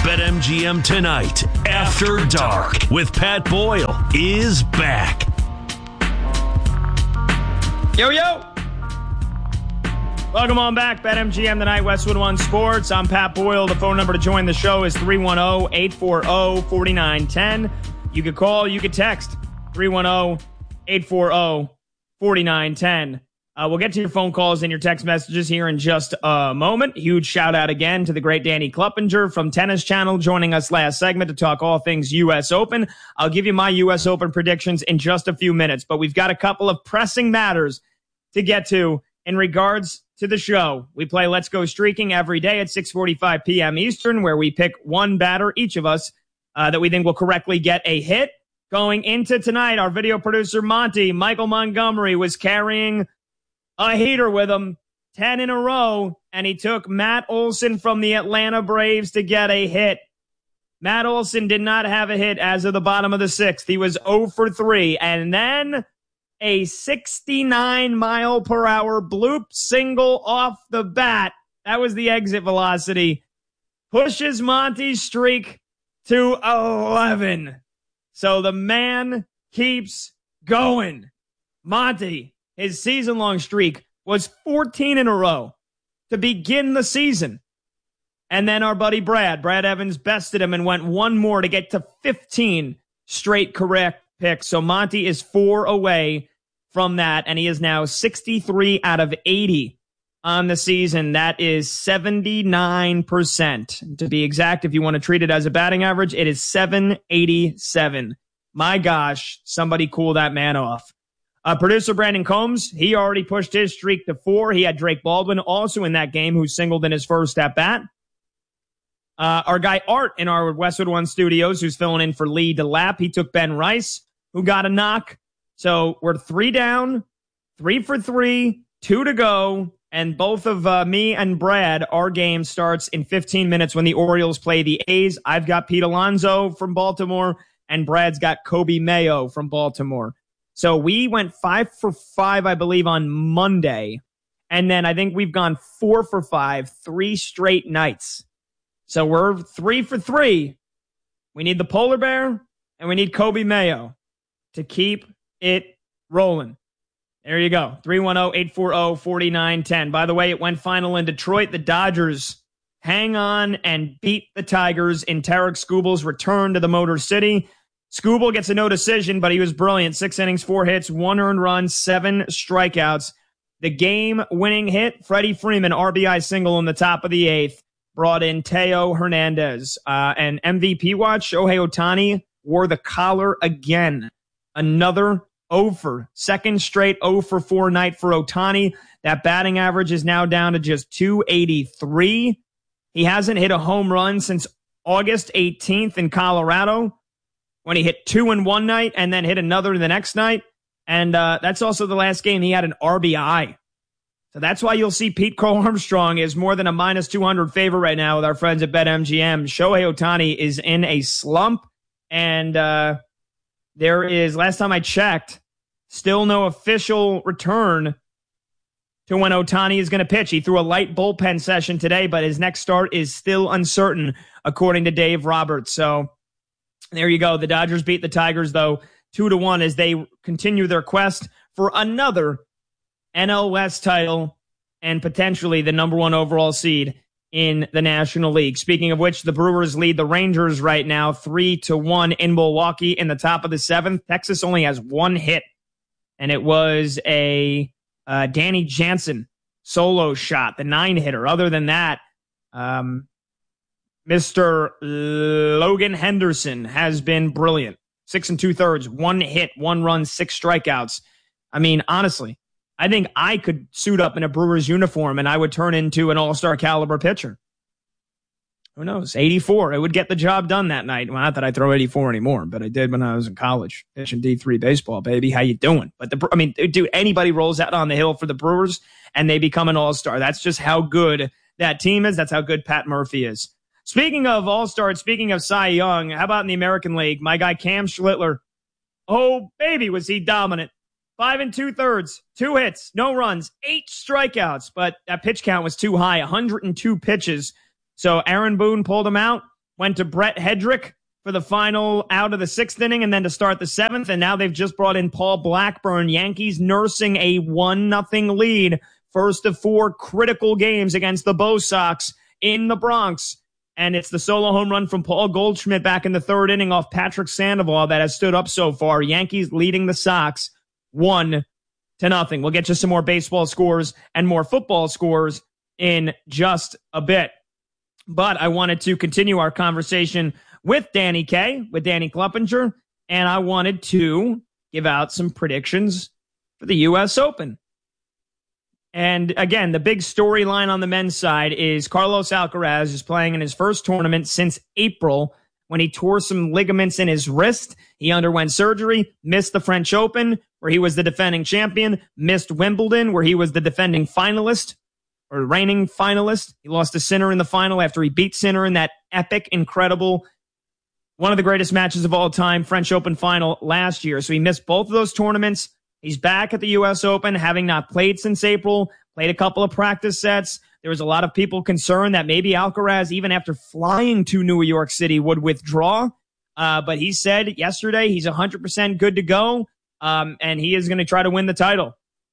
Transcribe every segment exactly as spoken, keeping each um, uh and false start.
BetMGM Tonight After Dark with Pat Boyle is back. Yo, yo. Welcome on back. BetMGM Tonight, Westwood One Sports. I'm Pat Boyle. The phone number to join the show is three one zero, eight four zero, four nine one zero. You could call, you could text three one zero, eight four zero, four nine one zero. Uh, we'll get to your phone calls and your text messages here in just a moment. Huge shout out again to the great Danny Kluppinger from Tennis Channel joining us last segment to talk all things U S Open. I'll give you my U S Open predictions in just a few minutes, but we've got a couple of pressing matters to get to in regards to the show. We play Let's Go Streaking every day at six forty-five p.m. Eastern, where we pick one batter, each of us, uh, that we think will correctly get a hit. Going into tonight, our video producer, Monty, Michael Montgomery, was carrying a heater with him, ten in a row, and he took Matt Olson from the Atlanta Braves to get a hit. Matt Olson did not have a hit as of the bottom of the sixth. He was zero for three, and then a sixty-nine mile per hour bloop single off the bat. That was the exit velocity. Pushes Monty's streak to eleven. So the man keeps going. Monty, his season-long streak was fourteen in a row to begin the season. And then our buddy Brad, Brad Evans, bested him and went one more to get to fifteen straight correct picks. So Monty is four away from that, and he is now sixty-three out of eighty on the season. That is seventy-nine percent. To be exact, if you want to treat it as a batting average, it is seven eighty-seven. My gosh, somebody cool that man off. Uh, producer Brandon Combs, he already pushed his streak to four. He had Drake Baldwin also in that game, who singled in his first at bat. Uh, our guy Art in our Westwood One studios, who's filling in for Lee DeLapp, he took Ben Rice, who got a knock. So we're three down, three for three, two to go. And both of uh, me and Brad, our game starts in fifteen minutes when the Orioles play the A's. I've got Pete Alonso from Baltimore, and Brad's got Kobe Mayo from Baltimore. So we went five for five, I believe, on Monday. And then I think we've gone four for five, three straight nights. So we're three for three. We need the polar bear and we need Kobe Mayo to keep it rolling. There you go. three one zero, eight four zero, four nine one zero. By the way, it went final in Detroit. The Dodgers hang on and beat the Tigers in Tarek Skubal's return to the Motor City. Skubal gets a no decision, but he was brilliant. Six innings, four hits, one earned run, seven strikeouts. The game-winning hit, Freddie Freeman, R B I single in the top of the eighth, brought in Teo Hernandez. Uh, and M V P watch, Shohei Ohtani wore the collar again. Another oh for, second straight oh for four night for Ohtani. That batting average is now down to just two eighty-three. He hasn't hit a home run since August eighteenth in Colorado, when he hit two in one night and then hit another the next night. And uh, that's also the last game he had an R B I. So that's why you'll see Pete Crow Armstrong is more than a minus two hundred favorite right now with our friends at BetMGM. Shohei Ohtani is in a slump. And uh, there is, last time I checked, still no official return to when Ohtani is going to pitch. He threw a light bullpen session today, but his next start is still uncertain, according to Dave Roberts. So there you go. The Dodgers beat the Tigers, though, two to one as they continue their quest for another N L West title and potentially the number one overall seed in the National League. Speaking of which, the Brewers lead the Rangers right now three to one in Milwaukee in the top of the seventh. Texas only has one hit, and it was a uh, Danny Jansen solo shot, the nine hitter. Other than that, um, Mister Logan Henderson has been brilliant. Six and two thirds, one hit, one run, six strikeouts. I mean, honestly, I think I could suit up in a Brewers uniform and I would turn into an all-star caliber pitcher. Who knows? eighty-four. It would get the job done that night. Well, not that I throw eighty-four anymore, but I did when I was in college. Pitching D three baseball, baby. How you doing? But the, I mean, dude, anybody rolls out on the hill for the Brewers and they become an all-star. That's just how good that team is. That's how good Pat Murphy is. Speaking of all-stars, speaking of Cy Young, how about in the American League? My guy Cam Schlittler. Oh, baby, was he dominant. Five and two-thirds, two hits, no runs, eight strikeouts. But that pitch count was too high, one hundred two pitches. So Aaron Boone pulled him out. went to Brett Hedrick for the final out of the sixth inning and then to start the seventh. And now they've just brought in Paul Blackburn. Yankees nursing a one nothing lead. First of four critical games against the Bo Sox in the Bronx. And it's the solo home run from Paul Goldschmidt back in the third inning off Patrick Sandoval that has stood up so far. Yankees leading the Sox one to nothing. We'll get you some more baseball scores and more football scores in just a bit. But I wanted to continue our conversation with Danny K, with Danny Kluppinger, and I wanted to give out some predictions for the U S Open. And again, the big storyline on the men's side is Carlos Alcaraz is playing in his first tournament since April when he tore some ligaments in his wrist. He underwent surgery, missed the French Open, where he was the defending champion, missed Wimbledon, where he was the defending finalist, or reigning finalist. He lost to Sinner in the final after he beat Sinner in that epic, incredible, one of the greatest matches of all time, French Open final last year. So he missed both of those tournaments. He's back at the U S Open, having not played since April, played a couple of practice sets. There was a lot of people concerned that maybe Alcaraz, even after flying to New York City, would withdraw. Uh, but he said yesterday he's one hundred percent good to go, um, and he is going to try to win the title.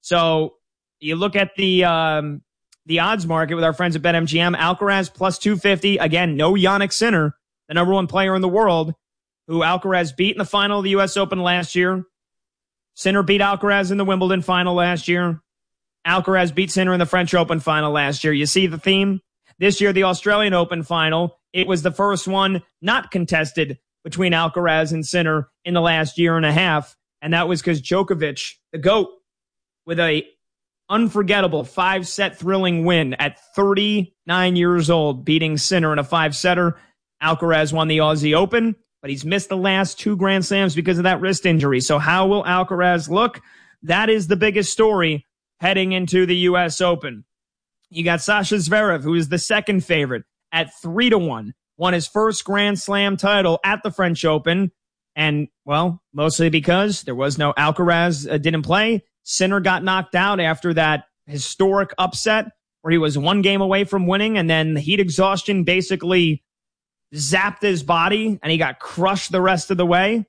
So you look at the um, the odds market with our friends at BetMGM. Alcaraz plus two fifty. Again, no Jannik Sinner, the number one player in the world, who Alcaraz beat in the final of the U S Open last year. Sinner beat Alcaraz in the Wimbledon final last year. Alcaraz beat Sinner in the French Open final last year. You see the theme? This year, the Australian Open final, it was the first one not contested between Alcaraz and Sinner in the last year and a half. And that was because Djokovic, the GOAT, with a unforgettable five-set thrilling win at thirty-nine years old, beating Sinner in a five-setter. Alcaraz won the Aussie Open, but he's missed the last two Grand Slams because of that wrist injury. So how will Alcaraz look? That is the biggest story heading into the U S Open. You got Sasha Zverev, who is the second favorite at three to one, won his first Grand Slam title at the French Open. And, well, mostly because there was no Alcaraz uh, didn't play. Sinner got knocked out after that historic upset where he was one game away from winning, and then heat exhaustion basically zapped his body, and he got crushed the rest of the way.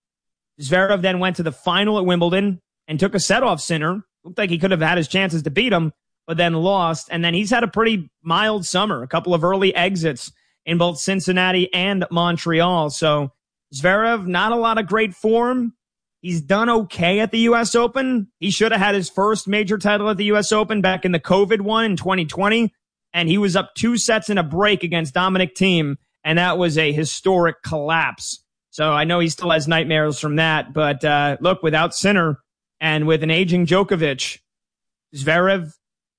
Zverev then went to the final at Wimbledon and took a set off Sinner. Looked like he could have had his chances to beat him, but then lost. And then he's had a pretty mild summer, a couple of early exits in both Cincinnati and Montreal. So Zverev, not a lot of great form. He's done okay at the U S Open. He should have had his first major title at the U S Open back in the COVID one in twenty twenty. And he was up two sets in a break against Dominic Thiem. And that was a historic collapse. So I know he still has nightmares from that. But uh, look, without Sinner and with an aging Djokovic, Zverev,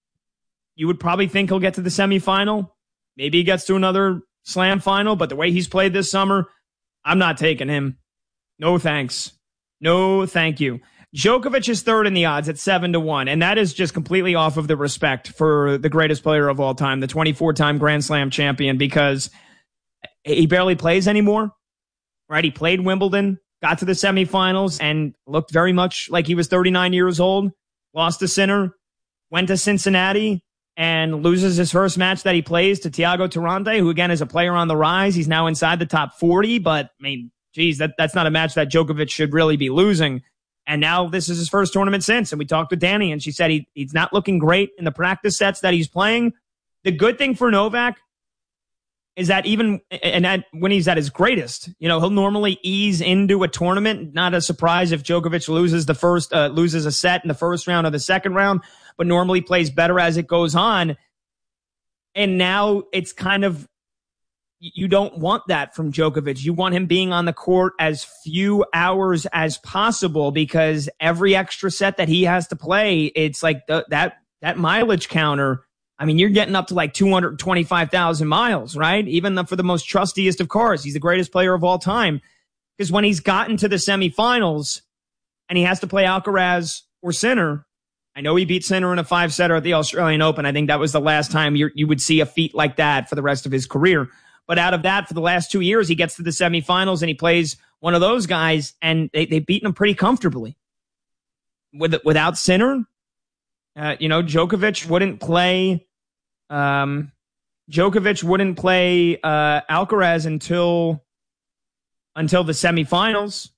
you would probably think he'll get to the semifinal. Maybe he gets to another slam final. But the way he's played this summer, I'm not taking him. No thanks. No thank you. Djokovic is third in the odds at seven to one. And that is just completely off of the respect for the greatest player of all time, the twenty-four time Grand Slam champion, because he barely plays anymore, right? He played Wimbledon, got to the semifinals, and looked very much like he was thirty-nine years old, lost to Sinner, went to Cincinnati, and loses his first match that he plays to Thiago Tirante, who, again, is a player on the rise. He's now inside the top forty, but, I mean, geez, that, that's not a match that Djokovic should really be losing. And now this is his first tournament since, and we talked with Danny, and she said he, he's not looking great in the practice sets that he's playing. The good thing for Novak is that even and that when he's at his greatest, you know, he'll normally ease into a tournament. Not a surprise if Djokovic loses the first, uh, loses a set in the first round or the second round, but normally plays better as it goes on. And now it's kind of, you don't want that from Djokovic. You want him being on the court as few hours as possible, because every extra set that he has to play, it's like the, that that mileage counter. I mean, you're getting up to like two hundred twenty-five thousand miles, right? Even the, for the most trustiest of cars. He's the greatest player of all time. Because when he's gotten to the semifinals and he has to play Alcaraz or Sinner, I know he beat Sinner in a five-setter at the Australian Open. I think that was the last time you you would see a feat like that for the rest of his career. But out of that, for the last two years, he gets to the semifinals and he plays one of those guys, and they, they've beaten him pretty comfortably. With, without Sinner, Uh, you know, Djokovic wouldn't play, um, Djokovic wouldn't play uh, Alcaraz until until the semifinals.